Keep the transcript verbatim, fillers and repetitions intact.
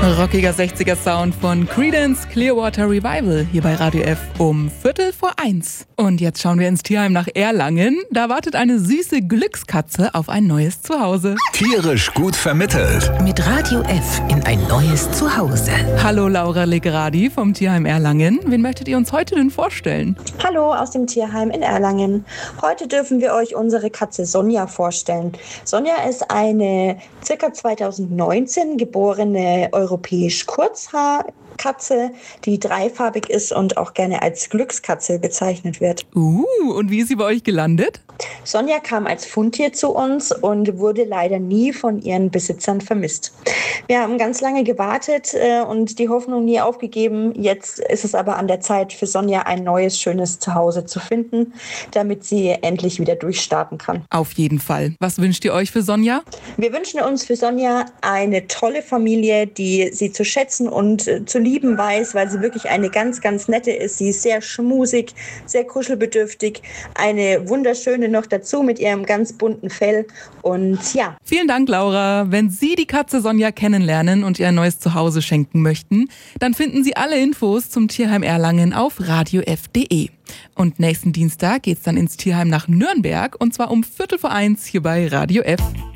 Rockiger sechziger-Sound von Creedence Clearwater Revival hier bei Radio F um Viertel vor eins. Und jetzt schauen wir ins Tierheim nach Erlangen. Da wartet eine süße Glückskatze auf ein neues Zuhause. Tierisch gut vermittelt. Mit Radio F in ein neues Zuhause. Hallo Laura Legradi vom Tierheim Erlangen. Wen möchtet ihr uns heute denn vorstellen? Hallo aus dem Tierheim in Erlangen. Heute dürfen wir euch unsere Katze Sonja vorstellen. Sonja ist eine ca. zweitausendneunzehn geborene europäisch Kurzhaarkatze, die dreifarbig ist und auch gerne als Glückskatze bezeichnet wird. Uh, und wie ist sie bei euch gelandet? Sonja kam als Fundtier zu uns und wurde leider nie von ihren Besitzern vermisst. Wir haben ganz lange gewartet äh, und die Hoffnung nie aufgegeben. Jetzt ist es aber an der Zeit für Sonja ein neues, schönes Zuhause zu finden, damit sie endlich wieder durchstarten kann. Auf jeden Fall. Was wünscht ihr euch für Sonja? Wir wünschen uns für Sonja eine tolle Familie, die sie zu schätzen und äh, zu lieben weiß, weil sie wirklich eine ganz, ganz nette ist. Sie ist sehr schmusig, sehr kuschelbedürftig, eine wunderschöne noch dazu mit ihrem ganz bunten Fell und ja. Vielen Dank, Laura. Wenn Sie die Katze Sonja kennenlernen und ihr ein neues Zuhause schenken möchten, dann finden Sie alle Infos zum Tierheim Erlangen auf radio f punkt de. Und nächsten Dienstag geht's dann ins Tierheim nach Nürnberg und zwar um Viertel vor eins hier bei Radio F.